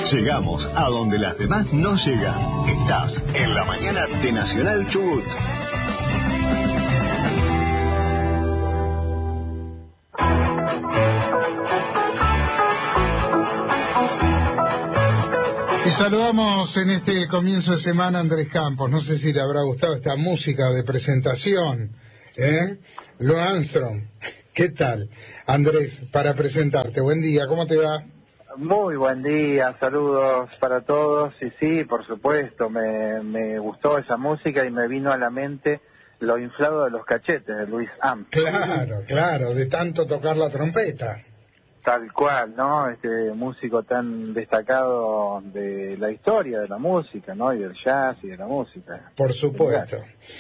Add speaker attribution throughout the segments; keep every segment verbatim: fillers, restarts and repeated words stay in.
Speaker 1: Llegamos a donde las demás no llegan. Estás en la mañana de Nacional Chubut.
Speaker 2: Y saludamos en este comienzo de semana a Andrés Campos. No sé si le habrá gustado esta música de presentación, ¿eh? Louis Armstrong. ¿Qué tal, Andrés, para presentarte? Buen día, ¿cómo te va?
Speaker 3: Muy buen día, saludos para todos. Y sí, por supuesto, me, me gustó esa música y me vino a la mente lo inflado de los cachetes de Louis Armstrong.
Speaker 2: Claro, claro, de tanto tocar la trompeta.
Speaker 3: Tal cual, ¿no? Este músico tan destacado de la historia de la música, ¿no? Y del jazz y de la música.
Speaker 2: Por supuesto.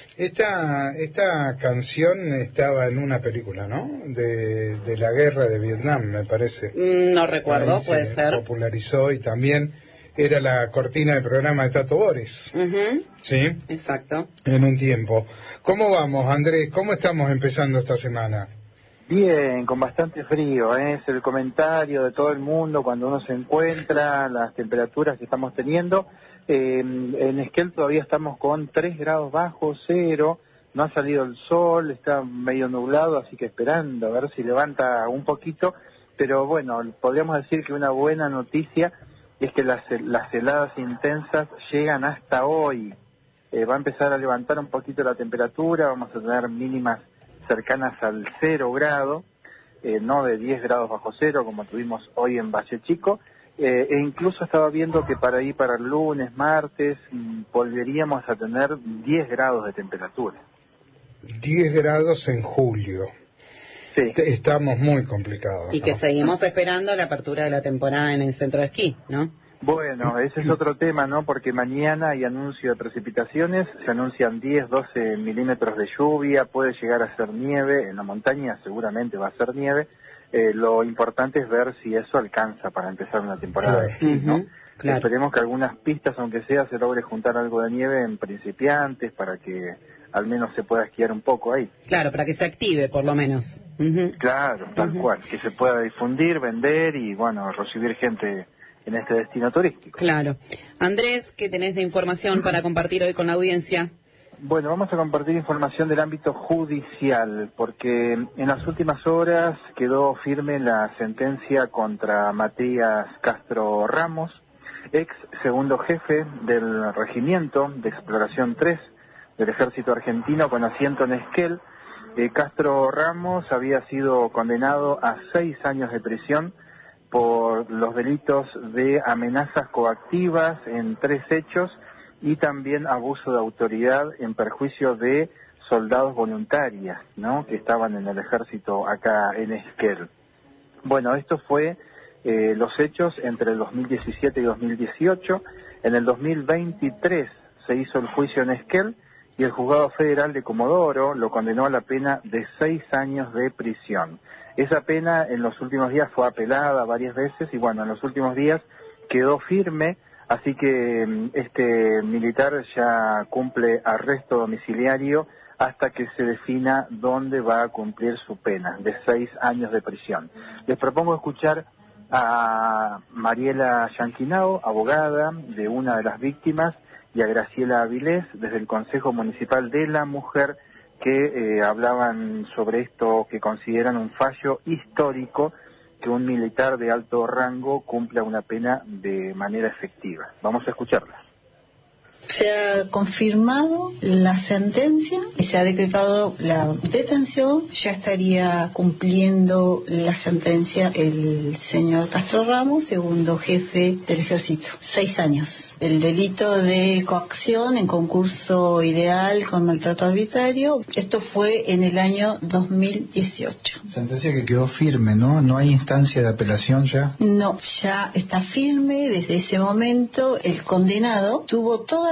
Speaker 2: Esta esta canción estaba en una película, ¿no? De, de la guerra de Vietnam, me parece.
Speaker 4: No recuerdo,
Speaker 2: Ahí
Speaker 4: puede
Speaker 2: se
Speaker 4: ser.
Speaker 2: popularizó y también era la cortina del programa de Tato Bores.
Speaker 4: Uh-huh.
Speaker 2: ¿Sí?
Speaker 4: Exacto.
Speaker 2: En un tiempo. ¿Cómo vamos, Andrés? ¿Cómo estamos empezando esta semana?
Speaker 3: Bien, con bastante frío, ¿eh? Es el comentario de todo el mundo cuando uno se encuentra, las temperaturas que estamos teniendo. Eh, en Esquel todavía estamos con tres grados bajo cero, no ha salido el sol, está medio nublado, así que esperando a ver si levanta un poquito. Pero bueno, podríamos decir que una buena noticia es que las, las heladas intensas llegan hasta hoy. Eh, va a empezar a levantar un poquito la temperatura, vamos a tener mínimas cercanas al cero grado, eh, no de diez grados bajo cero como tuvimos hoy en Valle Chico, eh, e incluso estaba viendo que para ahí para el lunes, martes, mm, volveríamos a tener diez grados de temperatura.
Speaker 2: diez grados en julio.
Speaker 3: Sí.
Speaker 2: Estamos muy complicados,
Speaker 4: Y
Speaker 2: ¿no?
Speaker 4: que seguimos esperando la apertura de la temporada en el centro de esquí, ¿no?
Speaker 3: Bueno, ese es otro tema, ¿no? Porque mañana hay anuncio de precipitaciones, se anuncian diez, doce milímetros de lluvia, puede llegar a ser nieve, en la montaña seguramente va a ser nieve. Eh, lo importante es ver si eso alcanza para empezar una temporada de esquí, ¿no?
Speaker 4: Uh-huh, claro.
Speaker 3: Esperemos que algunas pistas, aunque sea, se logre juntar algo de nieve en principiantes para que al menos se pueda esquiar un poco ahí.
Speaker 4: Claro, para que se active por lo menos. Uh-huh.
Speaker 3: Claro, tal
Speaker 4: Uh-huh.
Speaker 3: cual, que se pueda difundir, vender y, bueno, recibir gente en este destino turístico.
Speaker 4: Claro. Andrés, ¿qué tenés de información para compartir hoy con la audiencia?
Speaker 3: Bueno, vamos a compartir información del ámbito judicial, porque en las últimas horas quedó firme la sentencia contra Matías Castro Ramos, ex segundo jefe del Regimiento de Exploración tres del Ejército Argentino con asiento en Esquel. Eh, Castro Ramos había sido condenado a seis años de prisión por los delitos de amenazas coactivas en tres hechos y también abuso de autoridad en perjuicio de soldados voluntarias, ¿no?, que estaban en el ejército acá en Esquel. Bueno, esto fue eh, los hechos entre el dos mil diecisiete y dos mil dieciocho. En el dos mil veintitrés se hizo el juicio en Esquel y el Juzgado Federal de Comodoro lo condenó a la pena de seis años de prisión. Esa pena en los últimos días fue apelada varias veces y bueno, en los últimos días quedó firme, así que este militar ya cumple arresto domiciliario hasta que se defina dónde va a cumplir su pena de seis años de prisión. Les propongo escuchar a Mariela Yanquinao, abogada de una de las víctimas, y a Graciela Avilés desde el Consejo Municipal de la Mujer, que eh, hablaban sobre esto, que consideran un fallo histórico que un militar de alto rango cumpla una pena de manera efectiva. Vamos a escucharla.
Speaker 5: Se ha confirmado la sentencia y se ha decretado la detención. Ya estaría cumpliendo la sentencia el señor Castro Ramos, segundo jefe del ejército. Seis años. El delito de coacción en concurso ideal con maltrato arbitrario. Esto fue en el año dos mil dieciocho.
Speaker 6: Sentencia que quedó firme, ¿no? ¿No hay instancia de apelación ya?
Speaker 5: No, ya está firme. Desde ese momento el condenado tuvo toda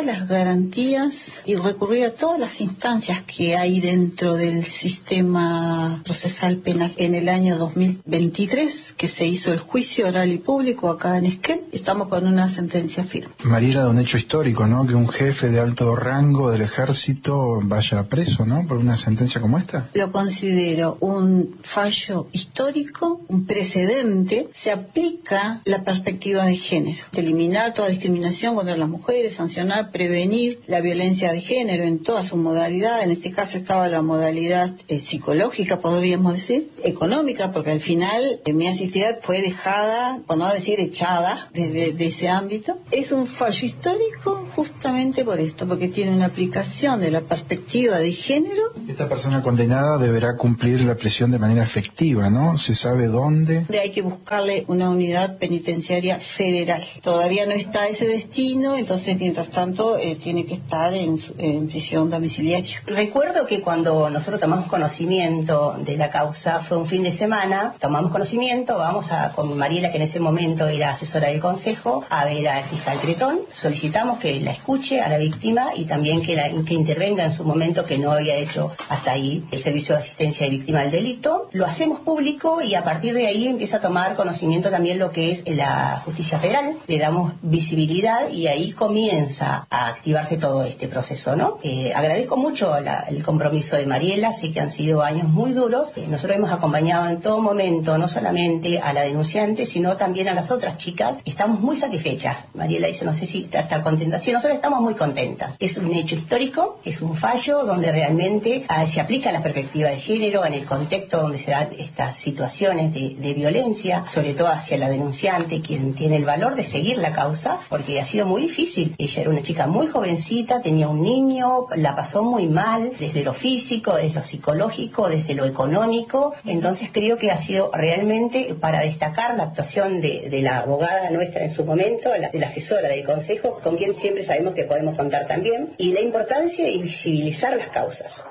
Speaker 5: todas las garantías y recurrir a todas las instancias que hay dentro del sistema procesal penal. En el año dos mil veintitrés, que se hizo el juicio oral y público acá en Esquel, estamos con una sentencia firme.
Speaker 6: Mariela, de un hecho histórico, ¿no? Que un jefe de alto rango del ejército vaya preso, ¿no? Por una sentencia como esta.
Speaker 5: Lo considero un fallo histórico, un precedente. Se aplica la perspectiva de género, de eliminar toda discriminación contra las mujeres, sancionar, prevenir la violencia de género en toda su modalidad. En este caso estaba la modalidad eh, psicológica, podríamos decir, económica, porque al final eh, mi asistida fue dejada, por no decir echada, desde de ese ámbito. Es un fallo histórico justamente por esto, porque tiene una aplicación de la perspectiva de género.
Speaker 6: Esta persona condenada deberá cumplir la prisión de manera efectiva, ¿no? ¿Se sabe dónde?
Speaker 5: Hay que buscarle una unidad penitenciaria federal. Todavía no está ese destino, entonces mientras tanto eh, tiene que estar en, en prisión domiciliaria.
Speaker 7: Recuerdo que cuando nosotros tomamos conocimiento de la causa, fue un fin de semana, tomamos conocimiento, vamos a, con Mariela, que en ese momento era asesora del Consejo, a ver al fiscal Cretón, solicitamos que la escuche a la víctima y también que, la, que intervenga en su momento, que no había hecho hasta ahí el servicio de asistencia de víctima del delito. Lo hacemos público y a partir de ahí empieza a tomar conocimiento también lo que es la justicia federal, le damos visibilidad y ahí comienza a activarse todo este proceso, ¿no? Eh, agradezco mucho la, el compromiso de Mariela, sé que han sido años muy duros, eh, nosotros hemos acompañado en todo momento, no solamente a la denunciante, sino también a las otras chicas. Estamos muy satisfechas. Mariela dice, no sé si está contenta, sí, nosotros estamos muy contentas. Es un hecho histórico, es un fallo donde realmente ah, se aplica la perspectiva de género en el contexto donde se dan estas situaciones de, de violencia, sobre todo hacia la denunciante, quien tiene el valor de seguir la causa, porque ha sido muy difícil. Ella era una chica muy jovencita, tenía un niño, la pasó muy mal, desde lo físico, desde lo psicológico, desde lo económico. Entonces creo que ha sido realmente para destacar la actuación de, de la abogada nuestra en su momento, la, de la asesora del Consejo, con quien siempre sabemos que podemos contar también, y la importancia de visibilizar las causas.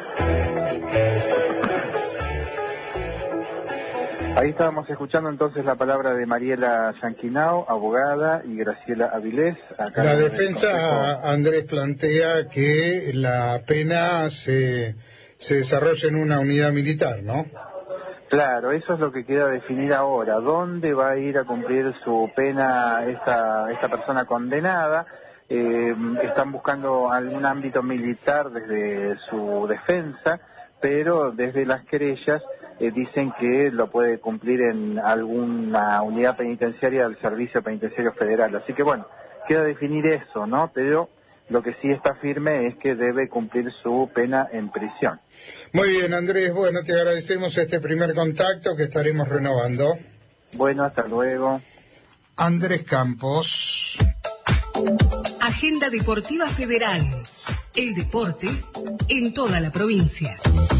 Speaker 3: Ahí estábamos escuchando entonces la palabra de Mariela Yanquinao, abogada, y Graciela Avilés. Acá
Speaker 2: la defensa, Andrés, plantea que la pena se, se desarrolla en una unidad militar, ¿no?
Speaker 3: Claro, eso es lo que queda definir ahora. ¿Dónde va a ir a cumplir su pena esta, esta persona condenada? Eh, están buscando algún ámbito militar desde su defensa, pero desde las querellas eh, dicen que lo puede cumplir en alguna unidad penitenciaria del Servicio Penitenciario Federal. Así que bueno, queda definir eso, ¿no? Pero lo que sí está firme es que debe cumplir su pena en prisión.
Speaker 2: Muy bien, Andrés, bueno, te agradecemos este primer contacto que estaremos renovando.
Speaker 3: Bueno, hasta luego.
Speaker 2: Andrés Campos.
Speaker 8: Agenda Deportiva Federal. El deporte en toda la provincia.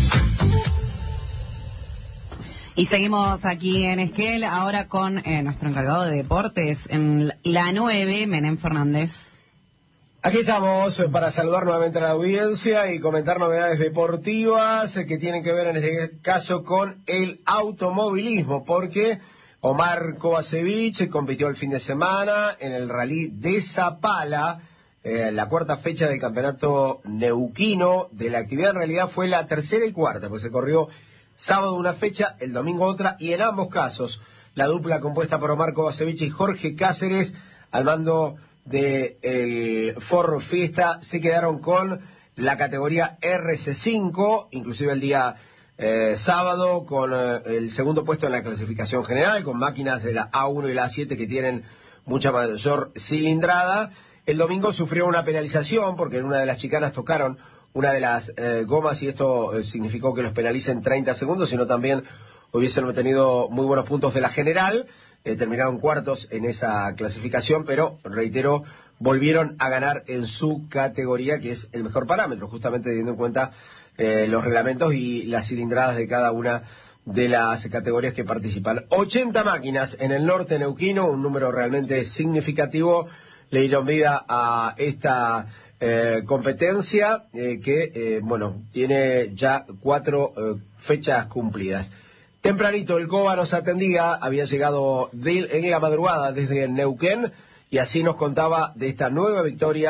Speaker 4: Y seguimos aquí en Esquel, ahora con eh, nuestro encargado de deportes en la nueve, Menem Fernández.
Speaker 9: Aquí estamos para saludar nuevamente a la audiencia y comentar novedades deportivas que tienen que ver en este caso con el automovilismo, porque Omar Kovacevic compitió el fin de semana en el rally de Zapala, eh, la cuarta fecha del campeonato neuquino. De la actividad en realidad fue la tercera y cuarta, pues se corrió sábado una fecha, el domingo otra, y en ambos casos la dupla compuesta por Omar Kovacevic y Jorge Cáceres al mando de el Ford Fiesta se quedaron con la categoría R C cinco, inclusive el día eh, sábado con eh, el segundo puesto en la clasificación general, con máquinas de la A uno y la A siete que tienen mucha mayor cilindrada. El domingo sufrió una penalización porque en una de las chicanas tocaron una de las eh, gomas y esto eh, significó que los penalicen treinta segundos, sino también hubiesen obtenido muy buenos puntos de la general. Eh, terminaron cuartos en esa clasificación, pero, reitero, volvieron a ganar en su categoría, que es el mejor parámetro, justamente teniendo en cuenta eh, los reglamentos y las cilindradas de cada una de las categorías que participan. ochenta máquinas en el norte neuquino, un número realmente significativo, le dieron vida a esta eh, competencia eh, que, eh, bueno, tiene ya cuatro eh, fechas cumplidas. Tempranito el Cova nos atendía, había llegado de, en la madrugada desde Neuquén y así nos contaba de esta nueva victoria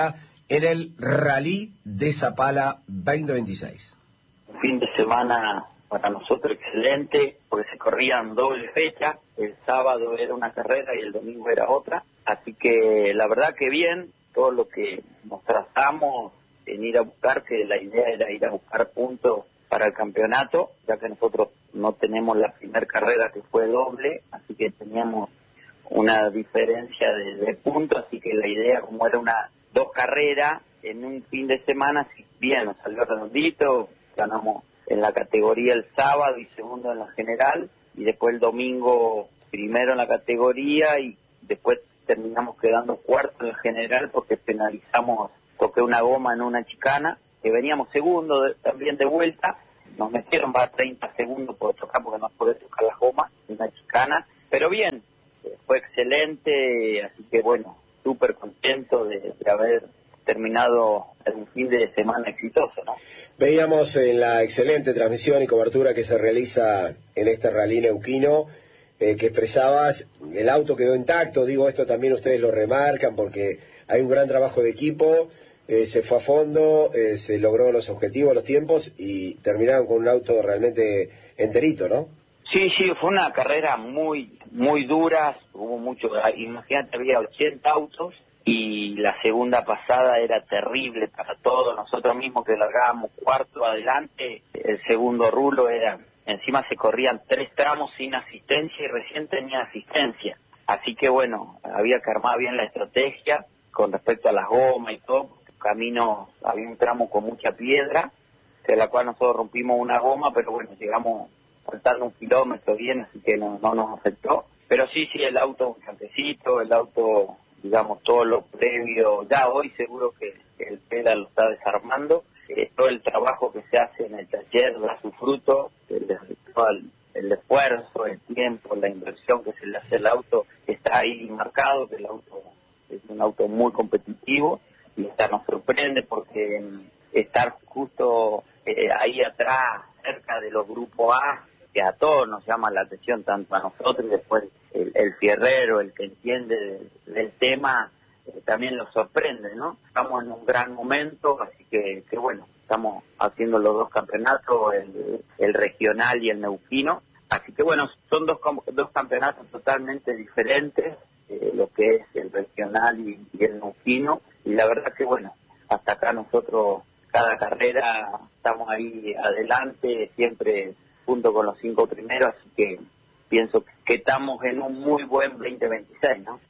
Speaker 9: en el Rally de Zapala veinte veintiséis.
Speaker 10: Fin de semana para nosotros excelente, porque se corrían doble fecha, el sábado era una carrera y el domingo era otra, así que la verdad que bien, todo lo que nos trazamos en ir a buscar, que la idea era ir a buscar puntos para el campeonato, ya que nosotros no tenemos la primera carrera que fue doble, así que teníamos una diferencia de, de puntos, así que la idea, como era una dos carreras en un fin de semana, si bien nos salió redondito, ganamos en la categoría el sábado y segundo en la general, y después el domingo primero en la categoría y después terminamos quedando cuarto en la general porque penalizamos, toqué una goma en una chicana, que veníamos segundo de, también de vuelta, nos metieron va a treinta segundos por tocar porque no podés tocar las gomas en una chicana, pero bien, fue excelente, así que bueno, súper contento de, de haber terminado un fin de semana exitoso, ¿no?
Speaker 9: Veíamos en la excelente transmisión y cobertura que se realiza en este rally neuquino, eh, que expresabas, el auto quedó intacto, digo, esto también ustedes lo remarcan porque hay un gran trabajo de equipo, eh, se fue a fondo, eh, se logró los objetivos, los tiempos y terminaron con un auto realmente enterito, ¿no?
Speaker 10: Sí, sí, fue una carrera muy, muy dura, hubo mucho, imagínate, había ochenta autos, y la segunda pasada era terrible para todos, nosotros mismos que largábamos cuarto adelante, el segundo rulo era, encima se corrían tres tramos sin asistencia y recién tenía asistencia, así que bueno, había que armar bien la estrategia con respecto a las gomas y todo, camino, había un tramo con mucha piedra, de la cual nosotros rompimos una goma, pero bueno, llegamos faltando un kilómetro bien, así que no, no nos afectó, pero sí, sí, el auto un chantecito, el auto, digamos, todo lo previo, ya hoy seguro que el Pela lo está desarmando, eh, todo el trabajo que se hace en el taller da su fruto, el, todo el, el esfuerzo, el tiempo, la inversión que se le hace al auto está ahí marcado, que el auto es un auto muy competitivo y esta nos sorprende porque eh, estar justo eh, ahí atrás, cerca de los grupos A, que a todos nos llama la atención, tanto a nosotros y después el, el fierrero, el que entiende de, del tema, eh, también lo sorprende, ¿no? Estamos en un gran momento, así que, que bueno, estamos haciendo los dos campeonatos, el, el regional y el neuquino, así que bueno, son dos, dos campeonatos totalmente diferentes, eh, lo que es el regional y, y el neuquino, y la verdad que bueno, hasta acá nosotros, cada carrera, estamos ahí adelante, siempre junto con los cinco primeros, así que pienso que estamos en un muy buen veinte veintiséis, ¿no?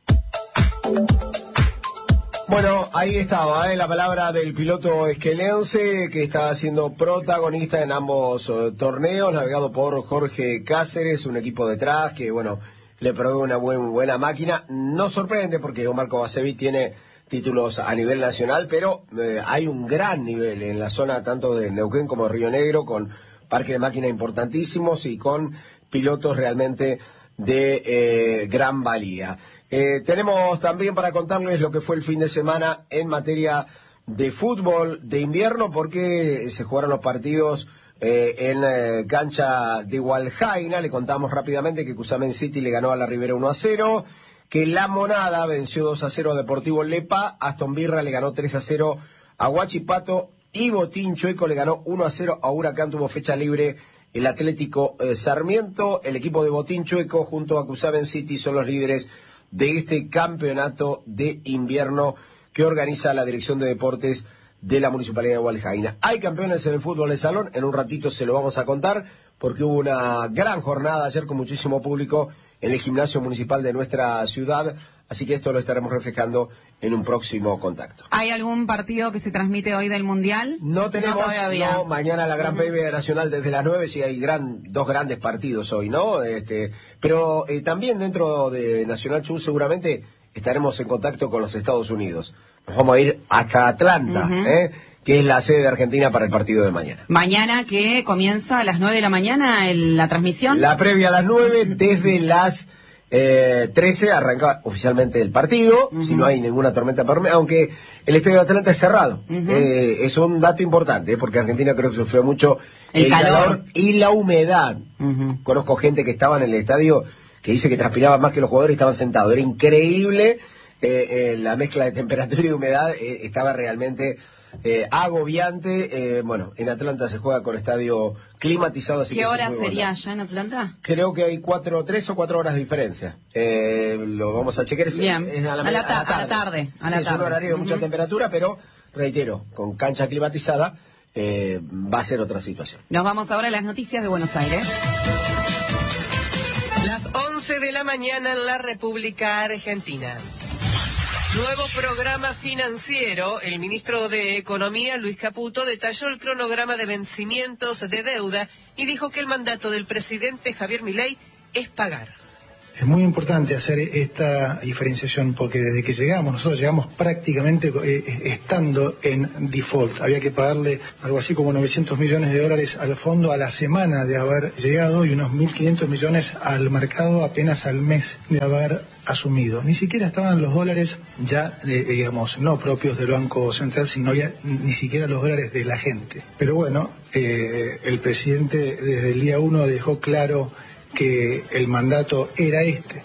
Speaker 9: Bueno, ahí estaba, ¿eh? La palabra del piloto esquelense que está siendo protagonista en ambos uh, torneos, navegado por Jorge Cáceres, un equipo detrás que, bueno, le provee una buen, buena máquina. No sorprende porque Omar Kovacevic tiene títulos a nivel nacional, pero eh, hay un gran nivel en la zona tanto de Neuquén como de Río Negro, con parque de máquinas importantísimos y con pilotos realmente de eh, gran valía. Eh, tenemos también para contarles lo que fue el fin de semana en materia de fútbol de invierno, porque se jugaron los partidos eh, en eh, cancha de Hualjaina. Le contamos rápidamente que Cusamen City le ganó a la Ribera uno a cero, que La Monada venció dos a cero a Deportivo Lepa, Aston Birra le ganó tres a cero a Huachipato, y Botín Chueco le ganó uno a cero a Huracán. Tuvo fecha libre el Atlético eh, Sarmiento. El equipo de Botín Chueco junto a Cusamen City son los líderes de este campeonato de invierno que organiza la Dirección de Deportes de la Municipalidad de Hualjaina. Hay campeones en el fútbol de salón, en un ratito se lo vamos a contar, porque hubo una gran jornada ayer con muchísimo público en el gimnasio municipal de nuestra ciudad, así que esto lo estaremos reflejando en un próximo contacto.
Speaker 4: ¿Hay algún partido que se transmite hoy del Mundial?
Speaker 9: No tenemos, no, no mañana la gran uh-huh. P B Nacional desde las nueve, sí hay gran, dos grandes partidos hoy, ¿no? Este, pero eh, también dentro de Nacional Chubut seguramente estaremos en contacto con los Estados Unidos. Nos vamos a ir hasta Atlanta, uh-huh. ¿eh? que es la sede de Argentina para el partido de mañana.
Speaker 4: Mañana que comienza a las nueve de la mañana el, la transmisión.
Speaker 9: La previa a las nueve, desde las eh, trece arranca oficialmente el partido, uh-huh. si no hay ninguna tormenta por medio, aunque el estadio de Atlanta es cerrado. Uh-huh. Eh, es un dato importante, ¿eh? porque Argentina creo que sufrió mucho el, el calor. calor y la humedad. Uh-huh. Conozco gente que estaba en el estadio que dice que transpiraba más que los jugadores y estaban sentados. Era increíble eh, eh, la mezcla de temperatura y humedad eh, estaba realmente eh, agobiante. Eh, bueno, en Atlanta se juega con estadio climatizado. Así
Speaker 4: ¿Qué
Speaker 9: que
Speaker 4: hora
Speaker 9: es muy
Speaker 4: sería
Speaker 9: bueno.
Speaker 4: allá en Atlanta?
Speaker 9: Creo que hay cuatro, tres o cuatro horas de diferencia. Eh, lo vamos a chequear. Es,
Speaker 4: Bien,
Speaker 9: es
Speaker 4: a, la a, la ta- a la tarde. A la
Speaker 9: sí,
Speaker 4: tarde.
Speaker 9: es un horario de mucha
Speaker 4: Uh-huh.
Speaker 9: temperatura, pero, reitero, con cancha climatizada eh, va a ser otra situación.
Speaker 4: Nos vamos ahora a las noticias de Buenos Aires.
Speaker 11: Las once de la mañana en la República Argentina. Nuevo programa financiero. El ministro de Economía, Luis Caputo, detalló el cronograma de vencimientos de deuda y dijo que el mandato del presidente Javier Milei es pagar.
Speaker 12: Es muy importante hacer esta diferenciación porque desde que llegamos, nosotros llegamos prácticamente eh, estando en default. Había que pagarle algo así como novecientos millones de dólares al fondo a la semana de haber llegado y unos mil quinientos millones al mercado apenas al mes de haber asumido. Ni siquiera estaban los dólares ya, eh, digamos, no propios del Banco Central, sino ya ni siquiera los dólares de la gente. Pero bueno, eh, el presidente desde el día uno dejó claro que el mandato era este.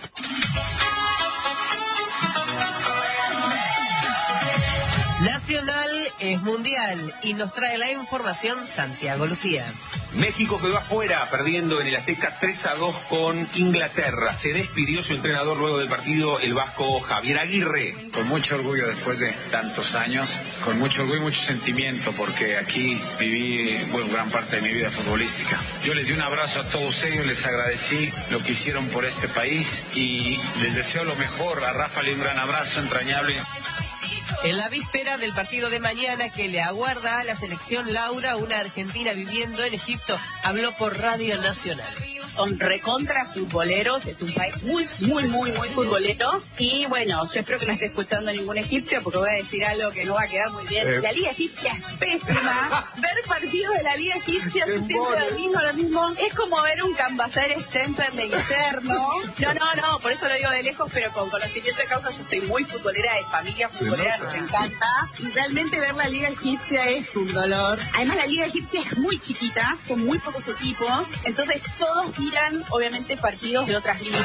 Speaker 11: Nacional es mundial y nos trae la información Santiago Lucía.
Speaker 13: México quedó afuera, perdiendo en el Azteca tres a dos con Inglaterra. Se despidió su entrenador luego del partido, el vasco Javier Aguirre.
Speaker 14: Con mucho orgullo después de tantos años, con mucho orgullo y mucho sentimiento, porque aquí viví bueno, gran parte de mi vida futbolística. Yo les di un abrazo a todos ellos, les agradecí lo que hicieron por este país y les deseo lo mejor. A Rafa le doy un gran abrazo entrañable.
Speaker 11: En la víspera del partido de mañana que le aguarda a la selección, Laura, una argentina viviendo en Egipto, habló por Radio Nacional.
Speaker 15: Son recontra futboleros, es un país muy, muy, muy, muy futbolero. Y bueno, yo espero que no esté escuchando ningún egipcio porque voy a decir algo que no va a quedar muy bien.
Speaker 16: Eh.
Speaker 15: La Liga Egipcia es pésima. Ver partidos de la Liga Egipcia es siempre lo mismo, lo mismo. Es como ver un Cambaceres Temperley interno. No, no, no, por eso lo digo de lejos, pero con conocimiento de causa. Yo soy muy futbolera, de familia futbolera, nos encanta. Y realmente ver la Liga Egipcia es un dolor. Además, la Liga Egipcia es muy chiquita, con muy pocos equipos. Entonces, todos miran, obviamente, partidos de otras ligas.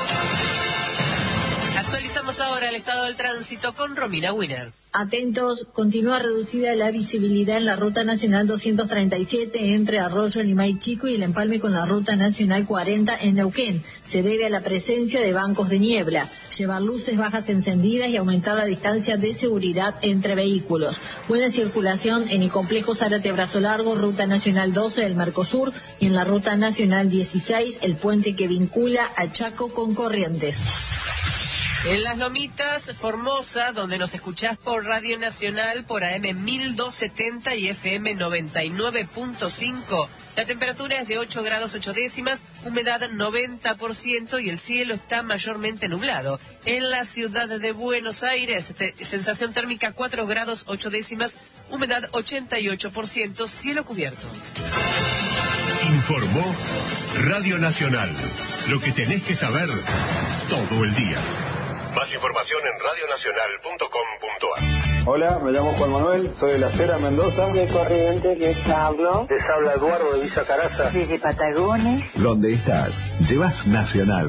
Speaker 11: Actualizamos ahora el estado del tránsito con Romina Winner.
Speaker 17: Atentos, continúa reducida la visibilidad en la Ruta Nacional doscientos treinta y siete entre Arroyo, Limay Chico y el empalme con la Ruta Nacional cuarenta en Neuquén. Se debe a la presencia de bancos de niebla. Llevar luces bajas encendidas y aumentar la distancia de seguridad entre vehículos. Buena circulación en el complejo Zárate Brazo Largo, Ruta Nacional doce del Mercosur y en la Ruta Nacional dieciséis, el puente que vincula a Chaco con Corrientes.
Speaker 11: En Las Lomitas, Formosa, donde nos escuchás por Radio Nacional, por A M mil doscientos setenta y F M noventa y nueve punto cinco. La temperatura es de ocho grados ocho décimas, humedad noventa por ciento y el cielo está mayormente nublado. En la ciudad de Buenos Aires, te, sensación térmica cuatro grados ocho décimas, humedad ochenta y ocho por ciento, cielo cubierto.
Speaker 1: Informó Radio Nacional. Lo que tenés que saber todo el día. Más información en radio nacional punto com punto a r.
Speaker 18: Hola, me llamo Juan Manuel, soy de La Cera, Mendoza.
Speaker 19: De Corrientes les hablo.
Speaker 18: Les habla Eduardo de Villa Caraza.
Speaker 19: Desde Patagones.
Speaker 1: Donde estás, llevas Nacional.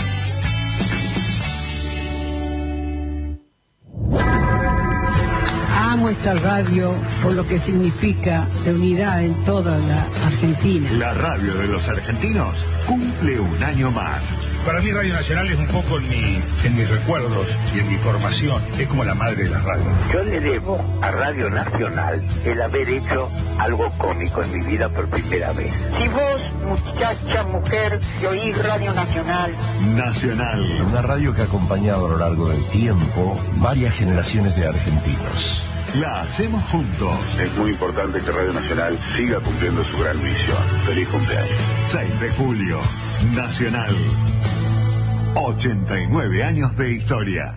Speaker 20: Amo esta radio por lo que significa de unidad en toda la Argentina.
Speaker 1: La radio de los argentinos cumple un año más.
Speaker 21: Para mí Radio Nacional es un poco en, mi, en mis recuerdos y en mi formación. Es como la madre de las radios.
Speaker 22: Yo le debo a Radio Nacional el haber hecho algo cómico en mi vida por primera vez.
Speaker 19: Si vos, muchacha, mujer, que oís Radio Nacional.
Speaker 1: Nacional.
Speaker 23: Una radio que ha acompañado a lo largo del tiempo varias generaciones de argentinos.
Speaker 1: La hacemos juntos.
Speaker 22: Es muy importante que Radio Nacional siga cumpliendo su gran misión. Feliz cumpleaños.
Speaker 1: seis de julio. Nacional. ochenta y nueve años de historia.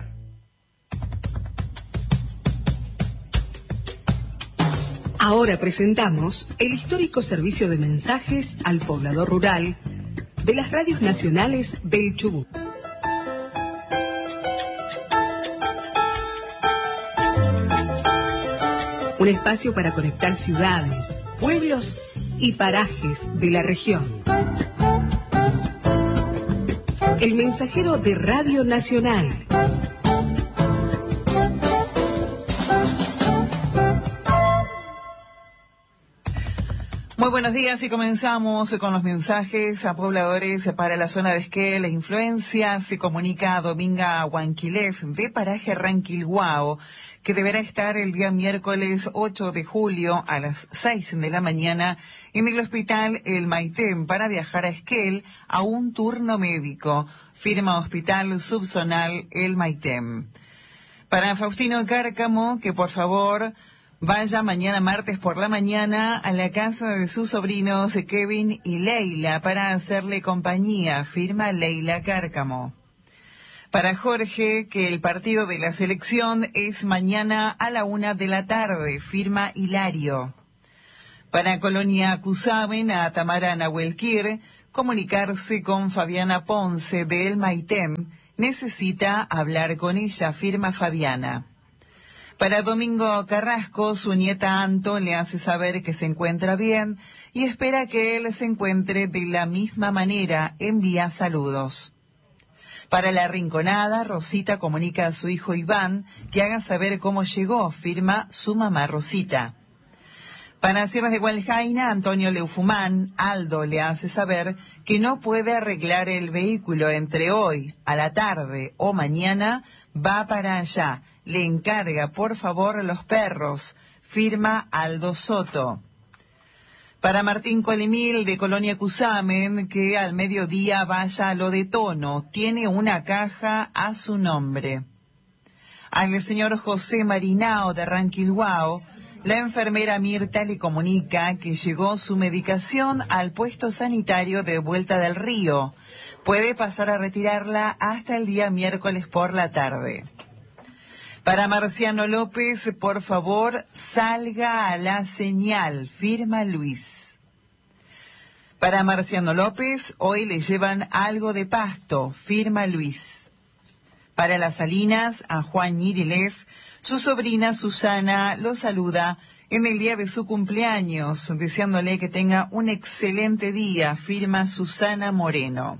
Speaker 8: Ahora presentamos el histórico servicio de mensajes al poblador rural de las radios nacionales del Chubut. Un espacio para conectar ciudades, pueblos y parajes de la región. El mensajero de Radio Nacional.
Speaker 5: Muy buenos días y comenzamos con los mensajes a pobladores para la zona de Esquel. La influencia se comunica a Dominga Huanquilef de paraje Ranquilhuao, que deberá estar el día miércoles ocho de julio a las seis de la mañana en el hospital El Maitén para viajar a Esquel a un turno médico. Firma Hospital Subzonal El Maitén. Para Faustino Cárcamo, que por favor vaya mañana martes por la mañana a la casa de sus sobrinos Kevin y Leila para hacerle compañía. Firma Leila Cárcamo. Para Jorge, que el partido de la selección es mañana a la una de la tarde. Firma Hilario. Para Colonia Cusaben, a Tamara Nahuelquir, comunicarse con Fabiana Ponce de El Maitén. Necesita hablar con ella. Firma Fabiana. Para Domingo Carrasco, su nieta Anto le hace saber que se encuentra bien y espera que él se encuentre de la misma manera. Envía saludos. Para La Rinconada, Rosita comunica a su hijo Iván que haga saber cómo llegó. Firma su mamá Rosita. Para Sierras de Gualjaina, Antonio Leufumán, Aldo le hace saber que no puede arreglar el vehículo entre hoy a la tarde o mañana. Va para allá. Le encarga, por favor, los perros. Firma Aldo Soto. Para Martín Colemil, de Colonia Cusamen, que al mediodía vaya a lo de Tono. Tiene una caja a su nombre. Al señor José Marinao, de Ranquilhuao, la enfermera Mirta le comunica que llegó su medicación al puesto sanitario de Vuelta del Río. Puede pasar a retirarla hasta el día miércoles por la tarde. Para Marciano López, por favor, salga a la señal. Firma Luis. Para Marciano López, hoy le llevan algo de pasto. Firma Luis. Para Las Salinas, a Juan Ñirilef, su sobrina Susana lo saluda en el día de su cumpleaños, deseándole que tenga un excelente día. Firma Susana Moreno.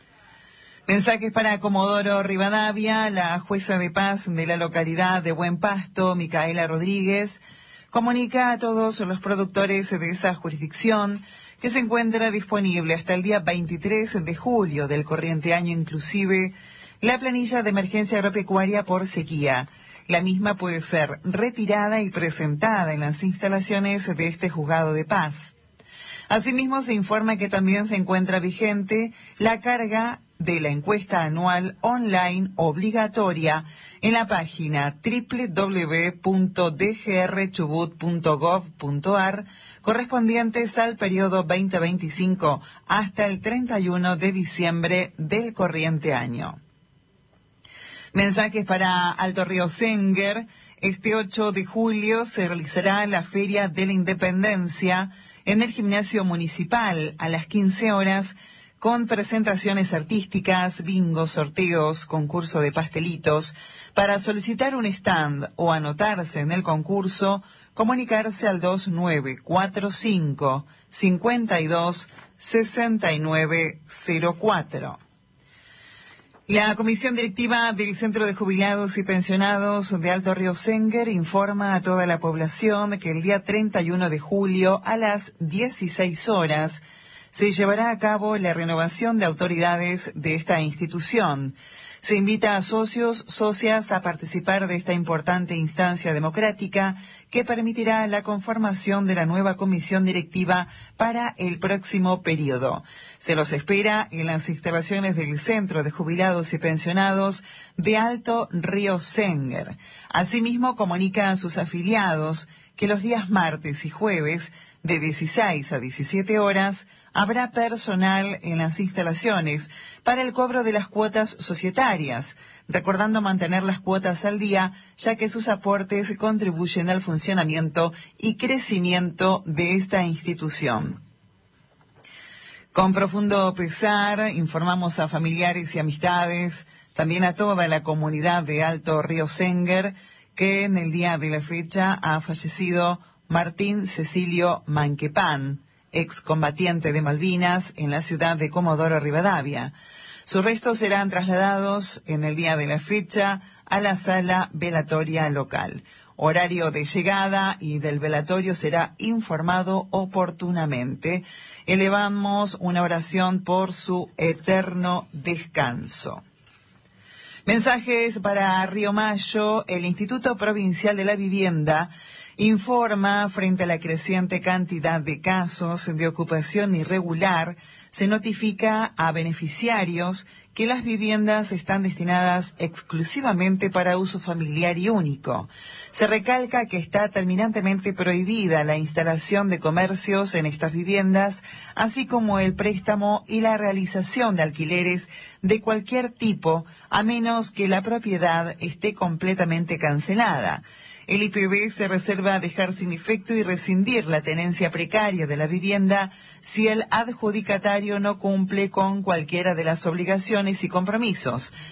Speaker 5: Mensajes para Comodoro Rivadavia, la jueza de paz de la localidad de Buen Pasto, Micaela Rodríguez, comunica a todos los productores de esa jurisdicción que se encuentra disponible hasta el día veintitrés de julio del corriente año inclusive la planilla de emergencia agropecuaria por sequía. La misma puede ser retirada y presentada en las instalaciones de este juzgado de paz. Asimismo, se informa que también se encuentra vigente la carga de la encuesta anual online obligatoria en la página doble u doble u doble u punto d g r chubut punto gov punto a r correspondientes al periodo veinte veinticinco hasta el treinta y uno de diciembre del corriente año. Mensajes para Alto Río Senguer. Este ocho de julio se realizará la Feria de la Independencia en el gimnasio municipal a las quince horas con presentaciones artísticas, bingos, sorteos, concurso de pastelitos. Para solicitar un stand o anotarse en el concurso, comunicarse al dos nueve cuatro cinco, cinco dos, seis nueve cero cuatro. La Comisión Directiva del Centro de Jubilados y Pensionados de Alto Río Senguer informa a toda la población que el día treinta y uno de julio a las dieciséis horas se llevará a cabo la renovación de autoridades de esta institución. Se invita a socios, socias a participar de esta importante instancia democrática que permitirá la conformación de la nueva comisión directiva para el próximo periodo. Se los espera en las instalaciones del Centro de Jubilados y Pensionados de Alto Río Senguer. Asimismo, comunica a sus afiliados que los días martes y jueves de dieciséis a diecisiete horas habrá personal en las instalaciones para el cobro de las cuotas societarias, recordando mantener las cuotas al día, ya que sus aportes contribuyen al funcionamiento y crecimiento de esta institución. Con profundo pesar, informamos a familiares y amistades, también a toda la comunidad de Alto Río Senguer, que en el día de la fecha ha fallecido Martín Cecilio Manquepán, excombatiente de Malvinas en la ciudad de Comodoro Rivadavia. Sus restos serán trasladados en el día de la fecha a la sala velatoria local. Horario de llegada y del velatorio será informado oportunamente. Elevamos una oración por su eterno descanso. Mensajes para Río Mayo. El Instituto Provincial de la Vivienda informa, frente a la creciente cantidad de casos de ocupación irregular, se notifica a beneficiarios que las viviendas están destinadas exclusivamente para uso familiar y único. Se recalca que está terminantemente prohibida la instalación de comercios en estas viviendas, así como el préstamo y la realización de alquileres de cualquier tipo, a menos que la propiedad esté completamente cancelada. El I P B se reserva dejar sin efecto y rescindir la tenencia precaria de la vivienda si el adjudicatario no cumple con cualquiera de las obligaciones y compromisos